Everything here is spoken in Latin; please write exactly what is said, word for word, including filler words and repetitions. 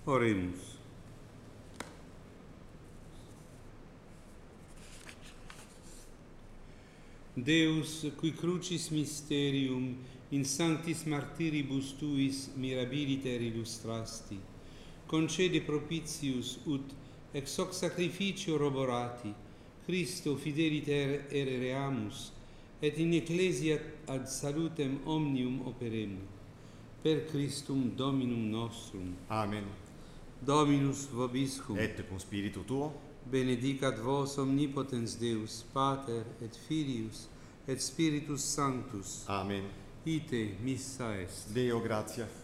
Oremus. Deus, qui crucis mysterium in sanctis martiribus tuis mirabiliter illustrasti, concede propitius ut ex hoc sacrificio roborati Christo fideliter erereamus et in ecclesia ad salutem omnium operemur. Per Christum Dominum nostrum. Amen. Dominus vobiscum. Et cum spiritu tuo. Benedicat vos omnipotens Deus, Pater et Filius et Spiritus Sanctus. Amen. Ite missa est. Deo gratias.